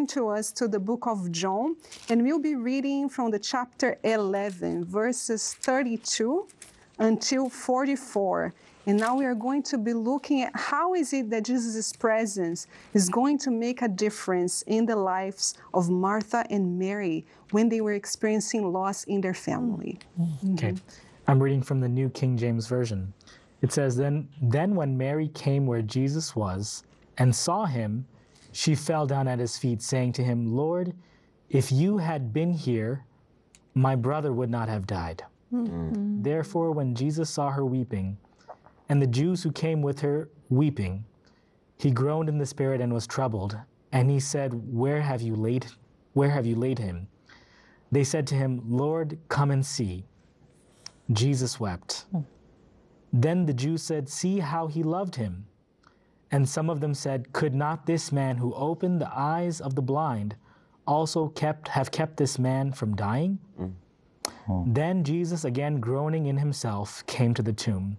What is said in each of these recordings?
turn to us to the book of John, and we'll be reading from the chapter 11, verses 32 until 44. And now we are going to be looking at how is it that Jesus' presence is going to make a difference in the lives of Martha and Mary when they were experiencing loss in their family. Okay, I'm reading from the New King James Version. It says, Then when Mary came where Jesus was and saw him, she fell down at his feet, saying to him, Lord, if you had been here, my brother would not have died. Therefore, when Jesus saw her weeping, and the Jews who came with her weeping, he groaned in the spirit and was troubled. And he said, Where have you laid him? They said to him, Lord, come and see. Jesus wept. Then the Jews said, See how he loved him. And some of them said, Could not this man who opened the eyes of the blind also have kept this man from dying? Then Jesus, again groaning in himself, came to the tomb.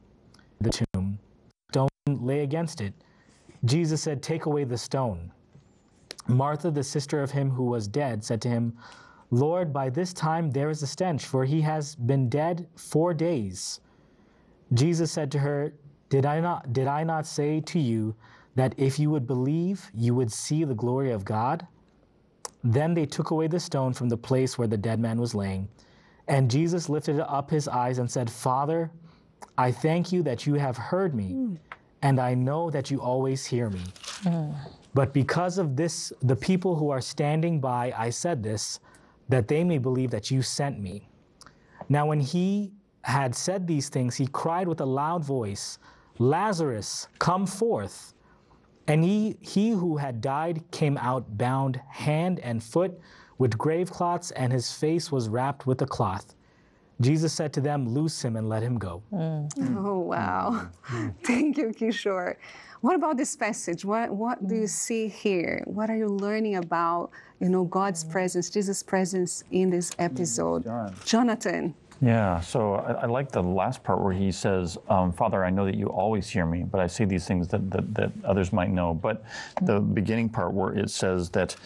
Stone lay against it. Jesus said, Take away the stone. Martha, the sister of him who was dead, said to him, Lord, by this time there is a stench, for he has been dead 4 days. Jesus said to her, Did I not say to you that if you would believe, you would see the glory of God? Then they took away the stone from the place where the dead man was laying. And Jesus lifted up his eyes and said, Father, I thank you that you have heard me, and I know that you always hear me. But because of this, the people who are standing by, I said this, that they may believe that you sent me. Now when he had said these things, he cried with a loud voice, Lazarus, come forth. And he who had died came out bound hand and foot with grave cloths, and his face was wrapped with a cloth. Jesus said to them, Loose him and let him go. Oh, wow. Thank you, Kishore. What about this passage? What do you see here? What are you learning about, God's presence, Jesus' presence in this episode? Jonathan. Yeah, so I like the last part where he says, Father, I know that you always hear me, but I say these things that others might know. But the beginning part where it says that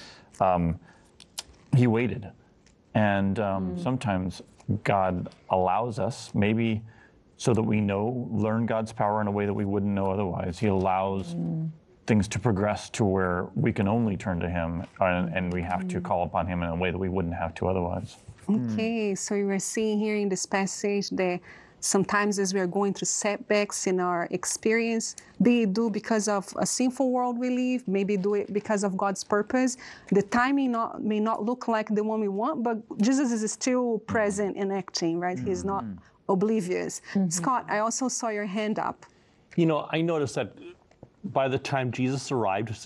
he waited. And sometimes God allows us, maybe so that we learn God's power in a way that we wouldn't know otherwise. He allows things to progress to where we can only turn to him, and we have to call upon him in a way that we wouldn't have to otherwise. Okay, so you are seeing here in this passage that sometimes as we are going through setbacks in our experience, be it do because of a sinful world we live, maybe do it because of God's purpose. The timing may not look like the one we want, but Jesus is still present and acting, right? He's not oblivious. Scott, I also saw your hand up. I noticed that by the time Jesus arrived,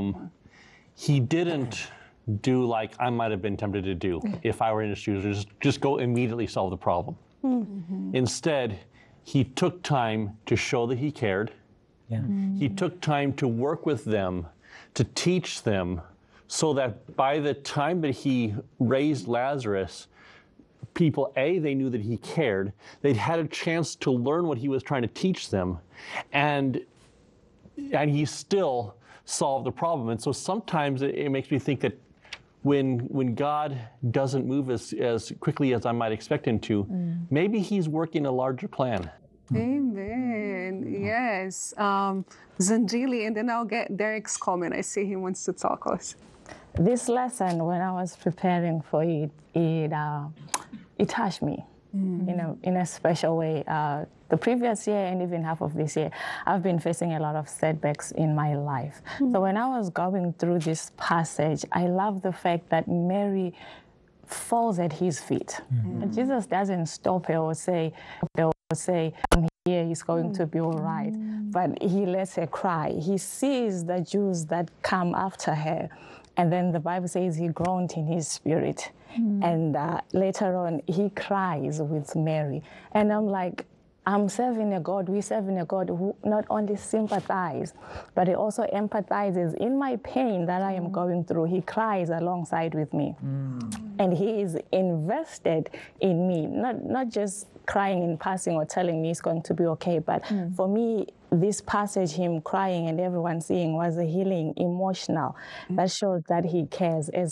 he didn't do like I might have been tempted to do if I were in his shoes, just go immediately solve the problem. Instead, he took time to show that he cared. He took time to work with them, to teach them, so that by the time that he raised Lazarus, people, they knew that he cared. They'd had a chance to learn what he was trying to teach them, and he still solved the problem. And so sometimes it makes me think that when God doesn't move as quickly as I might expect him to, maybe he's working a larger plan. Amen. Yes. Zandili, and then I'll get Derek's comment. I see he wants to talk also. This lesson, when I was preparing for it, it touched me in a special way. The previous year and even half of this year, I've been facing a lot of setbacks in my life. So when I was going through this passage, I love the fact that Mary falls at his feet. And Jesus doesn't stop her or say, I'm here, he's going to be all right. But he lets her cry. He sees the Jews that come after her. And then the Bible says he groaned in his spirit. And later on, he cries with Mary. And I'm like, we're serving a God who not only sympathizes, but he also empathizes in my pain that I am going through. He cries alongside with me. And he is invested in me, not just crying in passing or telling me it's going to be okay, but for me, this passage, him crying and everyone seeing, was a healing, emotional. That shows that he cares as